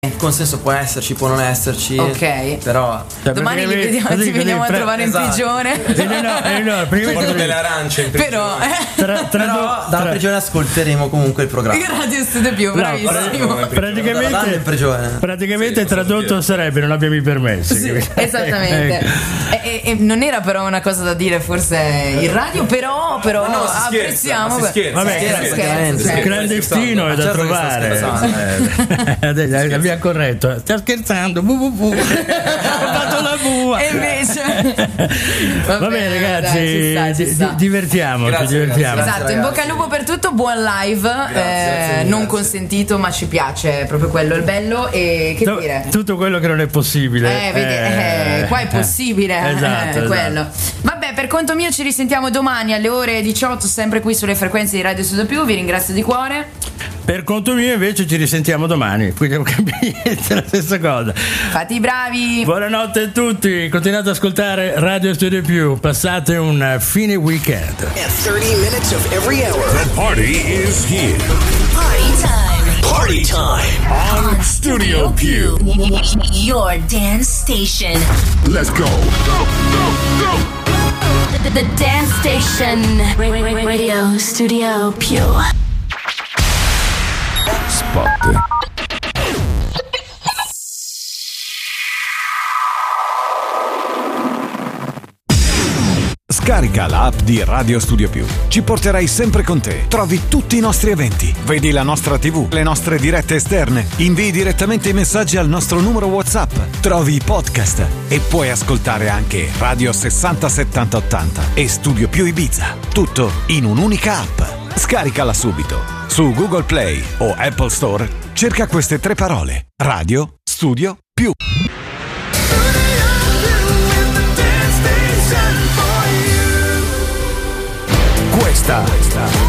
Il consenso può esserci, può non esserci. Ok. Però domani ci veniamo a trovare in prigione. No, prima porto delle arance in prigione. Però dalla prigione ascolteremo comunque il programma. Radio Studio Più, bravissimo. Praticamente tradotto sarebbe non abbiamo i permessi. Sì, esattamente. E non era però una cosa da dire forse in radio, però no, apprezziamo. Vabbè, clandestino è da trovare. Abbiamo corretto. Sta scherzando. Ho fatto la bua. E invece va bene, ragazzi, ci sta. divertiamoci. Esatto, in bocca al lupo per tutto, buon live. Non consentito, ma ci piace, proprio quello è il bello. E che dire? Tutto quello che non è possibile. Qua è possibile. Esatto. Quello. Vabbè, per conto mio ci risentiamo domani alle ore 18, sempre qui sulle frequenze di Radio Studio Più. Vi ringrazio di cuore. Per conto mio invece ci risentiamo domani, quindi non cambia niente, la stessa cosa. Fate i bravi. Buonanotte a tutti, continuate ad ascoltare Radio Studio Più, passate un fine weekend. 30 minutes of every hour. The party is here. Party time On Studio Più. Your dance station. Let's go. The dance station. Radio Studio Più. Spot. Scarica l'app di Radio Studio Più. Ci porterai sempre con te. Trovi tutti i nostri eventi. Vedi la nostra TV, le nostre dirette esterne. Invii direttamente i messaggi al nostro numero WhatsApp. Trovi i podcast e puoi ascoltare anche Radio 60 70 80 e Studio Più Ibiza. Tutto in un'unica app. Scaricala subito. Su Google Play o Apple Store cerca queste 3 parole: Radio Studio Più. Questa